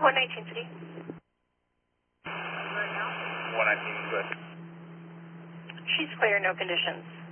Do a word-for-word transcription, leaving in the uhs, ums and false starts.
one nineteen City. one nineteen, good. She's clear, no conditions.